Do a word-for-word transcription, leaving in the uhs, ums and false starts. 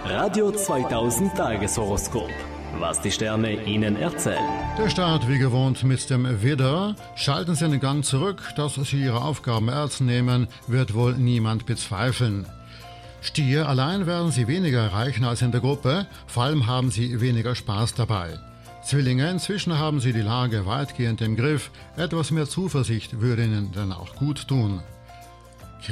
Radio zweitausend Tageshoroskop. Was die Sterne Ihnen erzählen. Der Start wie gewohnt mit dem Widder. Schalten Sie den Gang zurück, dass Sie Ihre Aufgaben ernst nehmen, wird wohl niemand bezweifeln. Stier, allein werden Sie weniger erreichen als in der Gruppe, vor allem haben Sie weniger Spaß dabei. Zwillinge, inzwischen haben Sie die Lage weitgehend im Griff, etwas mehr Zuversicht würde Ihnen dann auch gut tun.